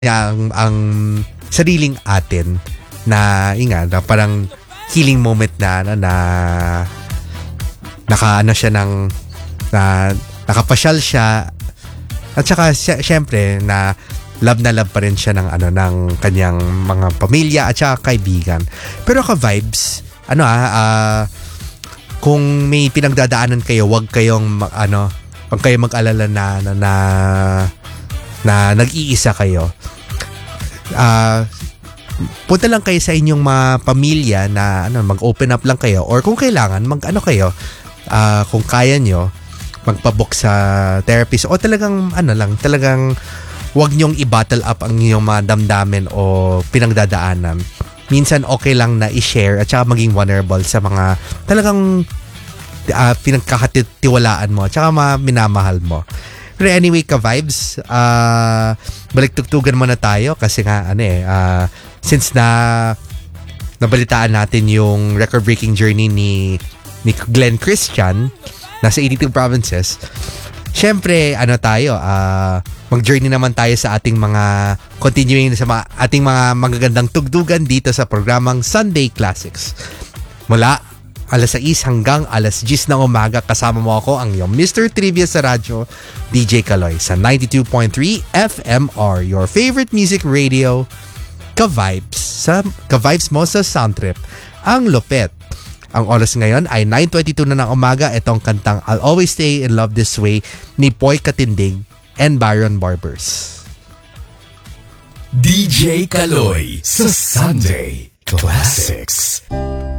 ang sariling atin na na parang healing moment na nakaano siya ng nakapasyal siya at saka syempre na love pa rin siya ng kanyang mga pamilya at saka kaibigan. Pero ka-vibes, kung may pinagdadaanan kayo, wag kayong wag kayong mag-alala na nag-iisa kayo. Punta lang kayo sa inyong mga pamilya na mag-open up lang kayo, or kung kailangan kayo, kung kaya nyo magpabook sa therapist, o talagang talagang wag nyong i-bottle up ang inyong mga damdamin o pinagdadaanan. Minsan okay lang na i-share at saka maging vulnerable sa mga talagang pinagkakatiwalaan mo at saka mga minamahal mo. Pero anyway, ka-vibes, balik-tugtugan muna tayo kasi nga since nabalitaan natin yung record-breaking journey ni Glenn Christian nasa 82 provinces. Syempre, mag-journey naman tayo sa ating mga continuing sa ating mga magagandang tugdugan dito sa programang Sunday Classics. Mula alas 6 hanggang alas 10 ng umaga, kasama mo ako, ang iyong Mr. Trivia sa radyo, DJ Kaloy, sa 92.3 FMR, your favorite music radio, ka-vibes mo sa Soundtrip, ang lupet. Ang oras ngayon ay 9:22 na ng umaga. Itong kantang I'll Always Stay in Love This Way ni Poy Katindig and Byron Barbers. DJ Kaloy sa Sunday Classics.